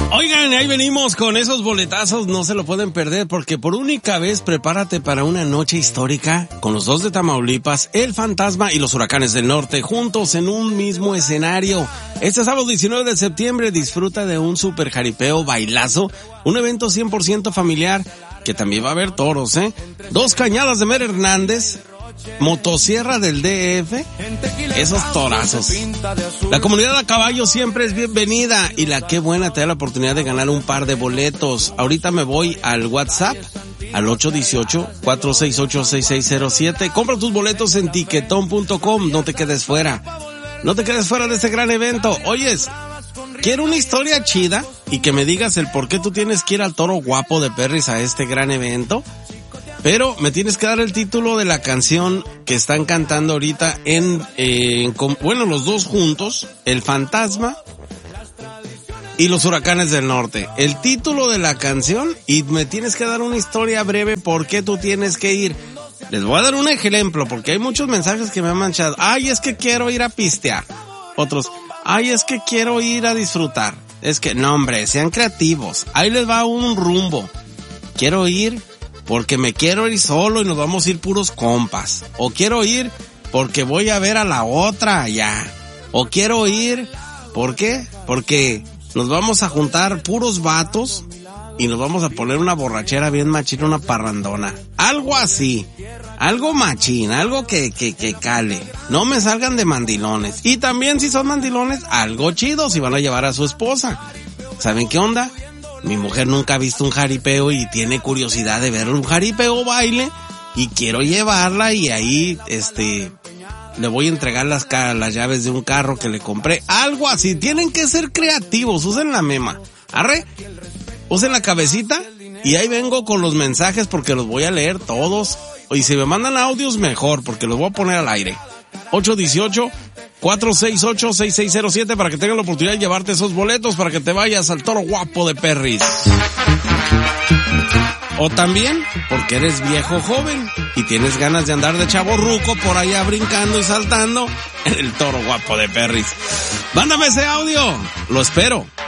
Oigan, ahí venimos con esos boletazos, no se lo pueden perder porque por única vez prepárate para una noche histórica con los dos de Tamaulipas, el Fantasma y los Huracanes del Norte juntos en un mismo escenario. Este sábado 19 de septiembre disfruta de un super jaripeo bailazo, un evento 100% familiar que también va a haber toros, Dos cañadas de Mer Hernández, motosierra del DF, esos torazos. La comunidad a caballo siempre es bienvenida y la Qué Buena te da la oportunidad de ganar un par de boletos. Ahorita me voy al WhatsApp, al 818-468-6607. Compra tus boletos en tiquetón.com, no te quedes fuera. No te quedes fuera de este gran evento. Oyes, quiero una historia chida y que me digas el por qué tú tienes que ir al Toro Guapo de Perris a este gran evento. Pero me tienes que dar el título de la canción que están cantando ahorita los dos juntos, el Fantasma y los Huracanes del Norte. El título de la canción y me tienes que dar una historia breve por qué tú tienes que ir. Les voy a dar un ejemplo porque hay muchos mensajes que me han manchado. Ay, es que quiero ir a pistear. Otros, ay, es que quiero ir a disfrutar. Es que, no hombre, sean creativos. Ahí les va un rumbo. Quiero ir porque me quiero ir solo y nos vamos a ir puros compas. O quiero ir porque voy a ver a la otra allá. O quiero ir, ¿por qué? Porque nos vamos a juntar puros vatos y nos vamos a poner una borrachera bien machina, una parrandona. Algo así. Algo machín, algo que cale. No me salgan de mandilones. Y también si son mandilones, algo chido si van a llevar a su esposa. ¿Saben qué onda? Mi mujer nunca ha visto un jaripeo y tiene curiosidad de ver un jaripeo baile y quiero llevarla y ahí, le voy a entregar las llaves de un carro que le compré. Algo así, tienen que ser creativos, usen la mema. Arre, usen la cabecita y ahí vengo con los mensajes porque los voy a leer todos. Y si me mandan audios mejor porque los voy a poner al aire. 818-468-6607 para que tengan la oportunidad de llevarte esos boletos para que te vayas al Toro Guapo de Perris. O también porque eres viejo joven y tienes ganas de andar de chavorruco por allá brincando y saltando en el Toro Guapo de Perris. Mándame ese audio, lo espero.